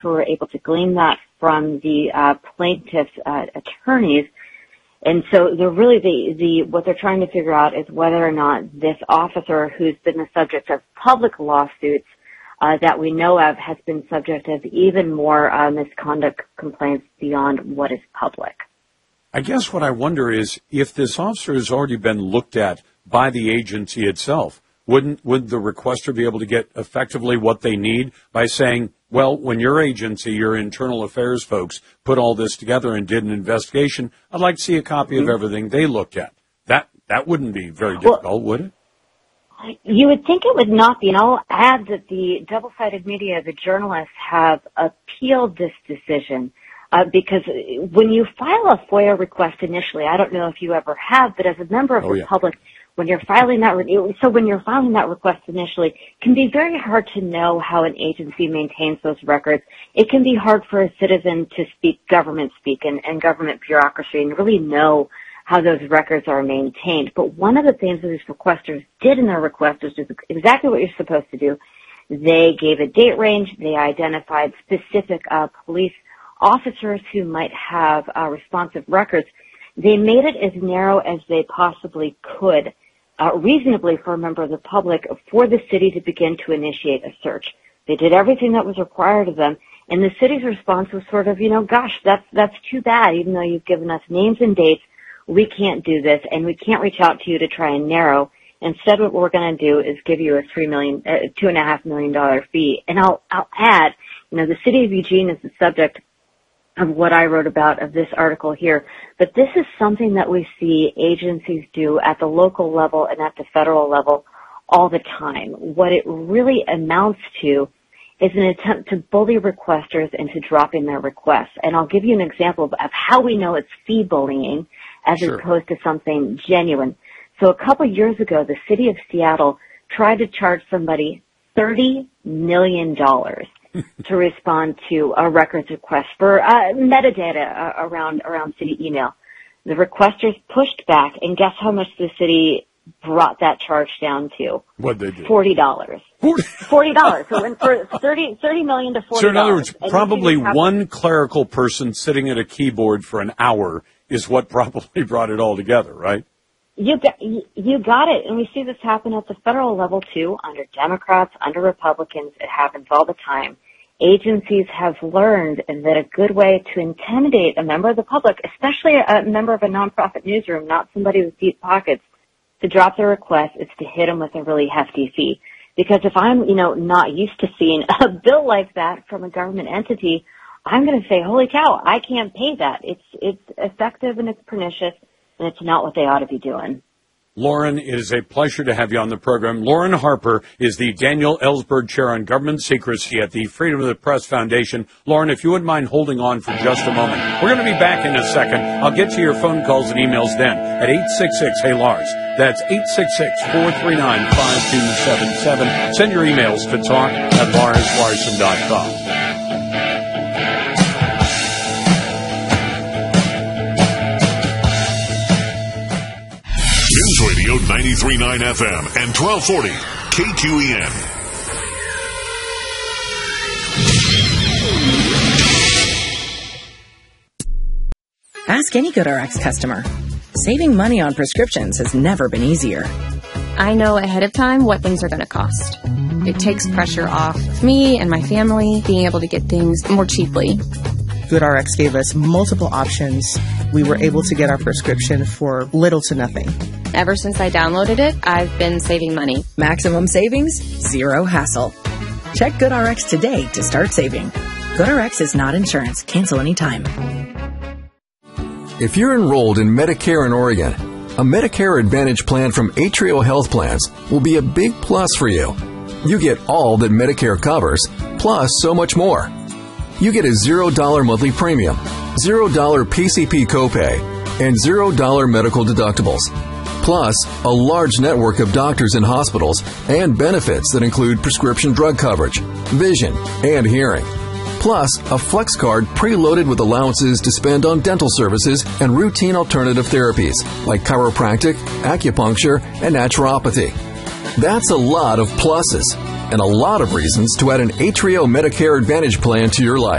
who were able to glean that from the plaintiff's attorneys. And so they're really what they're trying to figure out is whether or not this officer, who's been the subject of public lawsuits that we know of, has been subject of even more misconduct complaints beyond what is public. I guess what I wonder is if this officer has already been looked at by the agency itself, would the requester be able to get effectively what they need by saying, well, when your agency, your internal affairs folks, put all this together and did an investigation, I'd like to see a copy of everything they looked at. That wouldn't be very difficult, would it? You would think it would not be, and I'll add that the double-sided media, the journalists, have appealed this decision because when you file a FOIA request initially, I don't know if you ever have, but as a member of the public, when you're filing that request initially, it can be very hard to know how an agency maintains those records. It can be hard for a citizen to speak government speak and government bureaucracy and really know how those records are maintained. But one of the things that these requesters did in their request is exactly what you're supposed to do. They gave a date range. They identified specific police officers who might have responsive records. They made it as narrow as they possibly could, reasonably for a member of the public, for the city to begin to initiate a search. They did everything that was required of them, and the city's response was sort of, gosh, that's too bad. Even though you've given us names and dates, we can't do this, and we can't reach out to you to try and narrow. Instead, what we're going to do is give you a $2.5 million fee. And I'll add, the city of Eugene is the subject of what I wrote about of this article here. But this is something that we see agencies do at the local level and at the federal level all the time. What it really amounts to is an attempt to bully requesters into dropping their requests. And I'll give you an example of how we know it's fee bullying as opposed to something genuine. So a couple years ago, the city of Seattle tried to charge somebody $30 million to respond to a records request for metadata around city email. The requesters pushed back, and guess how much the city brought that charge down to? What'd they do? $40. $40. So it went for $30 million to $40. So in other words, probably one clerical person sitting at a keyboard for an hour is what probably brought it all together, right? You got it. And we see this happen at the federal level, too, under Democrats, under Republicans. It happens all the time. Agencies have learned that a good way to intimidate a member of the public, especially a member of a nonprofit newsroom, not somebody with deep pockets, to drop their request is to hit them with a really hefty fee. Because if I'm, not used to seeing a bill like that from a government entity, I'm going to say, holy cow, I can't pay that. It's effective and it's pernicious, and it's not what they ought to be doing. Lauren, it is a pleasure to have you on the program. Lauren Harper is the Daniel Ellsberg Chair on Government Secrecy at the Freedom of the Press Foundation. Lauren, if you wouldn't mind holding on for just a moment. We're going to be back in a second. I'll get to your phone calls and emails then at 866-HEY-LARS. That's 866-439-5277. Send your emails to talk@LarsLarson.com. News Radio 93.9 FM and 1240 KQEN. Ask any GoodRx customer. Saving money on prescriptions has never been easier. I know ahead of time what things are going to cost. It takes pressure off me and my family being able to get things more cheaply. GoodRx gave us multiple options. We were able to get our prescription for little to nothing. Ever since I downloaded it, I've been saving money. Maximum savings, zero hassle. Check GoodRx today to start saving. GoodRx is not insurance. Cancel anytime. If you're enrolled in Medicare in Oregon, a Medicare Advantage plan from Atrio Health Plans will be a big plus for you. You get all that Medicare covers, plus so much more. You get a $0 monthly premium, $0 PCP copay, and $0 medical deductibles. Plus, a large network of doctors and hospitals and benefits that include prescription drug coverage, vision, and hearing. Plus, a flex card preloaded with allowances to spend on dental services and routine alternative therapies like chiropractic, acupuncture, and naturopathy. That's a lot of pluses. and a lot of reasons to add an Atrio Medicare Advantage plan to your life.